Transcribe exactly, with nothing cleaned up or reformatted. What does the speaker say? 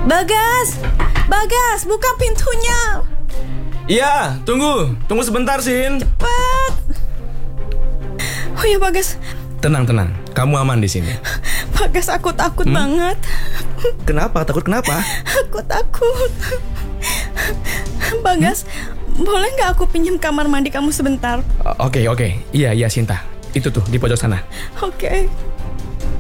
Bagas, Bagas, buka pintunya. Iya, tunggu, tunggu sebentar, Sin. Cepat. Oh ya Bagas. Tenang, tenang, kamu aman di sini. Bagas, aku takut hmm? banget. Kenapa? Takut kenapa? Aku takut. Bagas, hmm? boleh nggak aku pinjam kamar mandi kamu sebentar? Oke, oke, iya, iya Sinta. Itu tuh di pojok sana. Oke.